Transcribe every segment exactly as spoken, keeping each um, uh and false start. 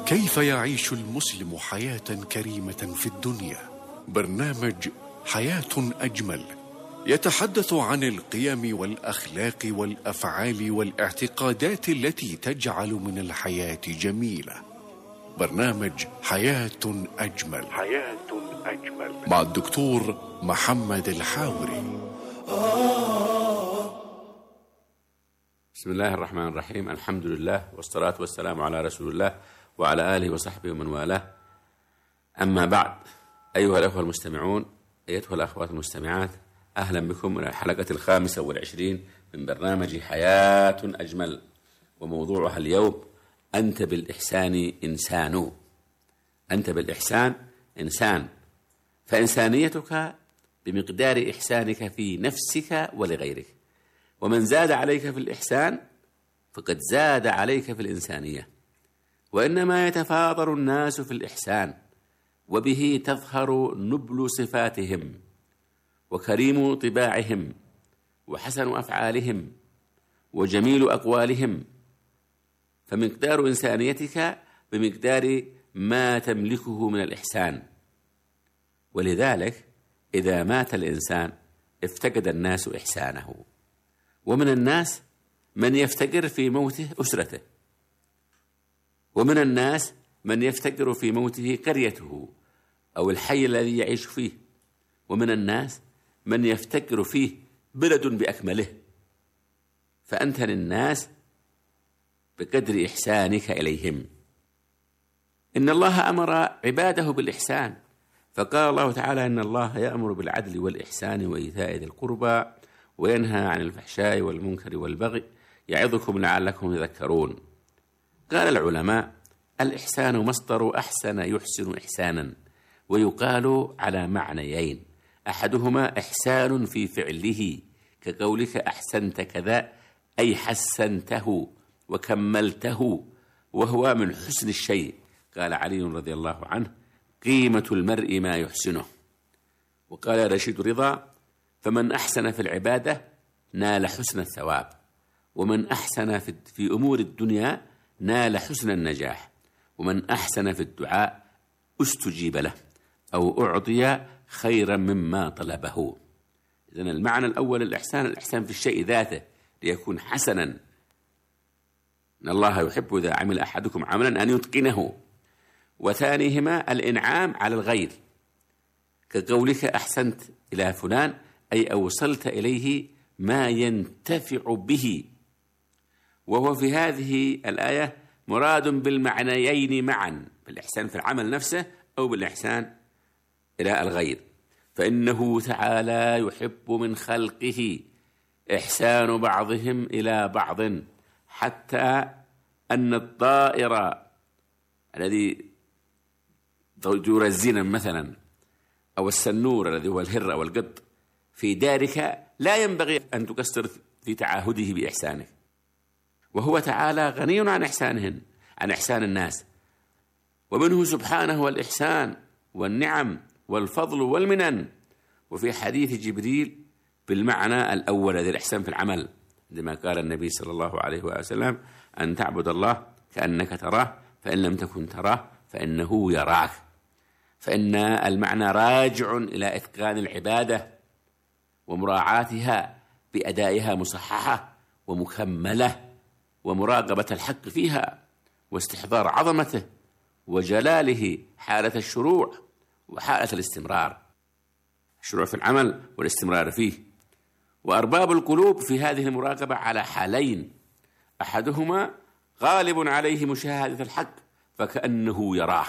كيف يعيش المسلم حياة كريمة في الدنيا؟ برنامج حياة أجمل يتحدث عن القيم والأخلاق والأفعال والاعتقادات التي تجعل من الحياة جميلة. برنامج حياة أجمل حياة أجمل مع الدكتور محمد الحاوري. بسم الله الرحمن الرحيم. الحمد لله والصلاة والسلام على رسول الله وعلى آله وصحبه ومن والاه. أما بعد، أيها الأخوة المستمعون، أيتها الأخوات المستمعات، أهلا بكم إلى الحلقة الخامسة والعشرين من برنامج حياة أجمل، وموضوعها اليوم: أنت بالإحسان إنسان. أنت بالإحسان إنسان، فإنسانيتك بمقدار إحسانك في نفسك ولغيرك، ومن زاد عليك في الإحسان فقد زاد عليك في الإنسانية. وإنما يتفاضل الناس في الإحسان، وبه تظهر نبل صفاتهم وكريم طباعهم وحسن أفعالهم وجميل أقوالهم. فمقدار إنسانيتك بمقدار ما تملكه من الإحسان. ولذلك إذا مات الإنسان افتقد الناس إحسانه. ومن الناس من يفتقر في موته أسرته، ومن الناس من يفتقر في موته قريته أو الحي الذي يعيش فيه، ومن الناس من يفتقر فيه بلد بأكمله. فأنت للناس بقدر إحسانك إليهم. إن الله أمر عباده بالإحسان، فقال الله تعالى: إن الله يأمر بالعدل والإحسان وإيتاء ذي القربى وينهى عن الفحشاء والمنكر والبغي يعظكم لعلكم تذكرون. قال العلماء: الإحسان مصدر أحسن يحسن إحسانا، ويقال على معنيين: أحدهما إحسان في فعله كقولك أحسنت كذا، أي حسنته وكملته، وهو من حسن الشيء. قال علي رضي الله عنه: قيمة المرء ما يحسنه. وقال رشيد رضا: فمن أحسن في العبادة نال حسن الثواب، ومن أحسن في أمور الدنيا نال حسن النجاح، ومن أحسن في الدعاء استجيب له أو أعطي خيرا مما طلبه. إذن المعنى الأول الإحسان، الإحسان في الشيء ذاته ليكون حسنا. إن الله يحب إذا عمل أحدكم عملا أن يتقنه. وثانيهما الإنعام على الغير كقولك أحسنت إلى فلان، أي أوصلت إليه ما ينتفع به. وهو في هذه الآية مراد بالمعنيين معا، بالإحسان في العمل نفسه أو بالإحسان إلى الغير. فإنه تعالى يحب من خلقه إحسان بعضهم إلى بعض، حتى أن الطائر الذي يرى الزنا مثلا، أو السنور الذي هو الهر أو القط في دارك، لا ينبغي أن تقصر في تعاهده بإحسانه. وهو تعالى غني عن إحسانهن، عن إحسان الناس. ومنه سبحانه الإحسان والنعم والفضل والمنن. وفي حديث جبريل بالمعنى الأول الذي الإحسان في العمل، عندما قال النبي صلى الله عليه وسلم: أن تعبد الله كأنك تراه فإن لم تكن تراه فإنه يراك. فإن المعنى راجع إلى إتقان العبادة ومراعاتها بأدائها مصححة ومكملة، ومراقبة الحق فيها، واستحضار عظمته وجلاله حالة الشروع وحالة الاستمرار، الشروع في العمل والاستمرار فيه. وأرباب القلوب في هذه المراقبة على حالين: أحدهما غالب عليه مشاهدة الحق فكأنه يراه،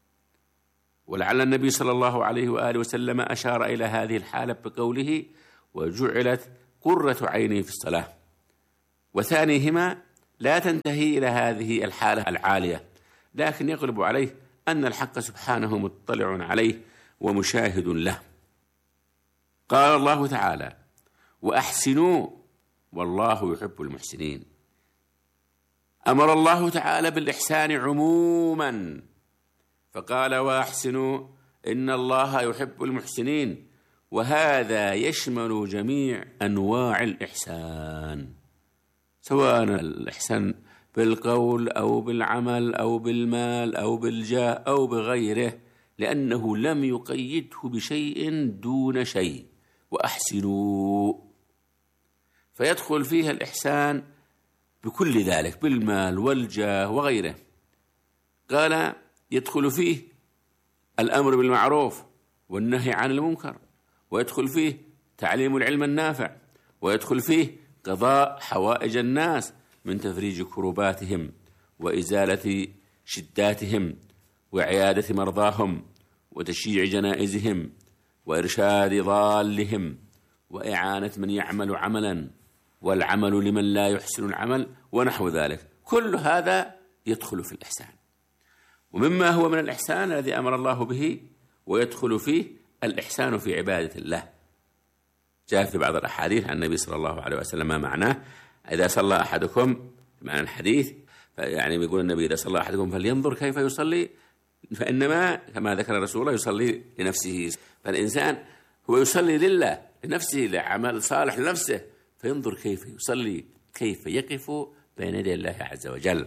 ولعل النبي صلى الله عليه وآله وسلم أشار إلى هذه الحالة بقوله: وجعلت قرة عيني في الصلاة. وثانيهما لا تنتهي إلى هذه الحالة العالية، لكن يغلب عليه أن الحق سبحانه مطلع عليه ومشاهد له. قال الله تعالى: وأحسنوا والله يحب المحسنين. أمر الله تعالى بالإحسان عموما، فقال: وأحسنوا إن الله يحب المحسنين. وهذا يشمل جميع أنواع الإحسان، سواء الإحسان بالقول أو بالعمل أو بالمال أو بالجاه أو بغيره، لأنه لم يقيده بشيء دون شيء. وأحسنوا، فيدخل فيها الإحسان بكل ذلك، بالمال والجاه وغيره. قال يدخل فيه الأمر بالمعروف والنهي عن المنكر، ويدخل فيه تعليم العلم النافع، ويدخل فيه قضاء حوائج الناس من تفريج كروباتهم وإزالة شداتهم وعيادة مرضاهم وتشييع جنائزهم وإرشاد ضالهم وإعانة من يعمل عملا والعمل لمن لا يحسن العمل ونحو ذلك. كل هذا يدخل في الإحسان. ومما هو من الإحسان الذي أمر الله به ويدخل فيه الإحسان في عبادة الله. جاء في بعض الأحاديث عن النبي صلى الله عليه وسلم ما معناه: إذا صلى أحدكم، معنى الحديث يعني بيقول النبي: إذا صلى أحدكم فلينظر كيف يصلي، فإنما كما ذكر رسول الله يصلي لنفسه. فالإنسان هو يصلي لله، لنفسه، لعمل صالح لنفسه، فينظر كيف يصلي، كيف يقف بين يدي الله عز وجل.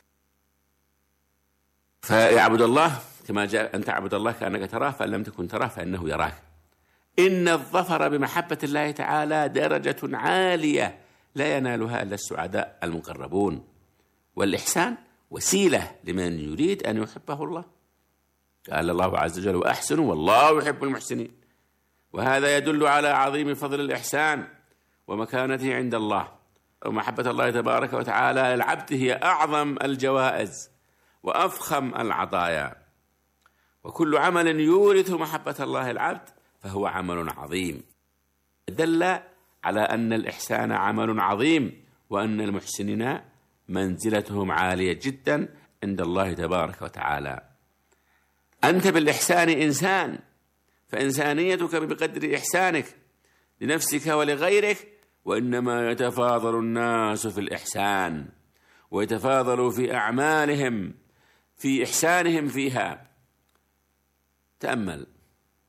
فيعبد الله كما جاء: أن تعبد الله كأنك تراه فإن لم تكن تراه فإنه يراك. إن الظفر بمحبة الله تعالى درجة عالية لا ينالها إلا السعداء المقربون، والإحسان وسيلة لمن يريد أن يحبه الله. قال الله عز وجل: وأحسنوا والله يحب المحسنين. وهذا يدل على عظيم فضل الإحسان ومكانته عند الله. ومحبة الله تبارك وتعالى للعبد هي أعظم الجوائز وأفخم العطايا، وكل عمل يورث محبة الله العبد فهو عمل عظيم. دل على أن الإحسان عمل عظيم، وأن المحسنين منزلتهم عالية جدا عند الله تبارك وتعالى. أنت بالإحسان إنسان، فإنسانيتك بقدر إحسانك لنفسك ولغيرك، وإنما يتفاضل الناس في الإحسان ويتفاضلوا في أعمالهم في إحسانهم فيها. تأمل،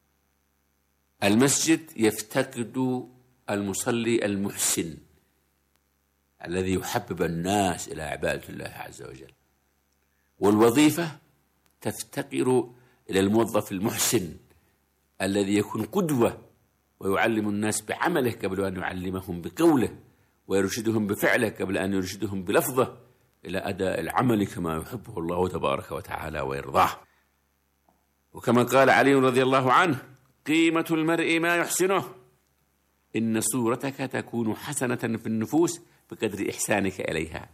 المسجد يفتقد المصلي المحسن الذي يحبب الناس إلى عبادة الله عز وجل، والوظيفة تفتقر إلى الموظف المحسن الذي يكون قدوة ويعلم الناس بعمله قبل أن يعلمهم بقوله، ويرشدهم بفعله قبل أن يرشدهم بلفظه إلى أداء العمل كما يحبه الله تبارك وتعالى ويرضاه. وكما قال علي رضي الله عنه: قيمة المرء ما يحسنه، إن صورتك تكون حسنة في النفوس بقدر إحسانك إليها.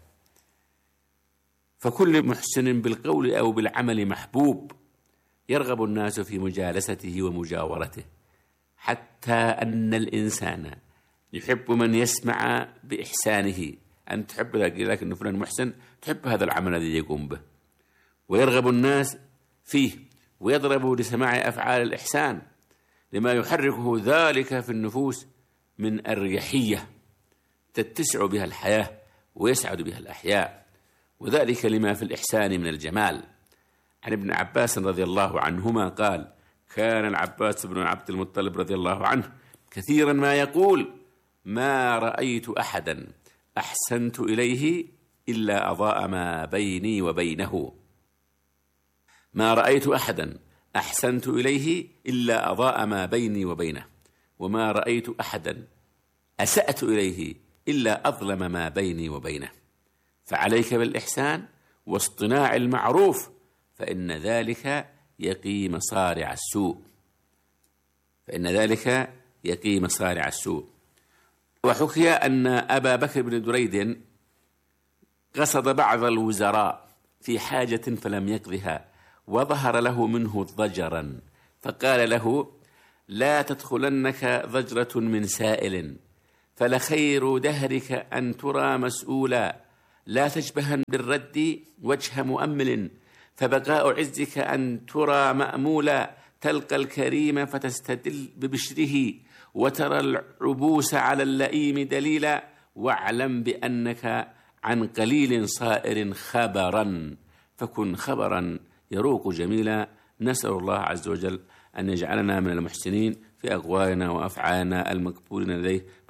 فكل محسن بالقول أو بالعمل محبوب، يرغب الناس في مجالسته ومجاورته، حتى أن الإنسان يحب من يسمع بإحسانه. أن تحب لك أن فلان محسن، تحب هذا العمل الذي يقوم به، ويرغب الناس فيه، ويضرب لسماع أفعال الإحسان لما يحركه ذلك في النفوس من الريحية تتسع بها الحياة ويسعد بها الأحياء، وذلك لما في الإحسان من الجمال. عن ابن عباس رضي الله عنهما قال: كان العباس بن عبد المطلب رضي الله عنه كثيرا ما يقول: ما رأيت أحدا أحسنت إليه إلا أضاء ما بيني وبينه. ما رأيت أحدا أحسنت إليه إلا أضاء ما بيني وبينه، وما رأيت أحدا أسأت إليه إلا أظلم ما بيني وبينه. فعليك بالإحسان واصطناع المعروف، فإن ذلك يقي مصارع السوء فإن ذلك يقي مصارع السوء. وحكي أن أبا بكر بن دريد قصد بعض الوزراء في حاجة فلم يقضها، وظهر له منه ضجرا، فقال له: لا تدخلنك ضجرة من سائل، فلخير دهرك أن ترى مسؤولا، لا تشبهن بالرد وجه مؤمل، فبقاء عزك أن ترى مأمولا، تلقى الكريم فتستدل ببشره، وترى العبوس على اللئيم دليلا، واعلم بأنك عن قليل صائر خبرا، فكن خبرا يروق جميلا. نسأل الله عز وجل أن يجعلنا من المحسنين في أقوالنا وأفعالنا المقبولين لديه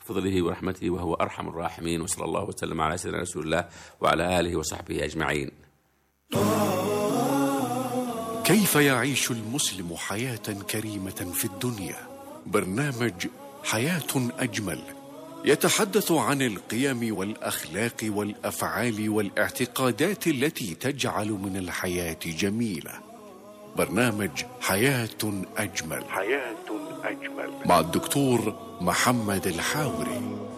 بفضله ورحمته وهو أرحم الراحمين. وصلى الله وسلم على سيدنا رسول الله وعلى آله وصحبه أجمعين. كيف يعيش المسلم حياة كريمة في الدنيا؟ برنامج حياة أجمل يتحدث عن القيم والأخلاق والأفعال والاعتقادات التي تجعل من الحياة جميلة. برنامج حياة أجمل حياة أجمل مع الدكتور محمد الحاوري.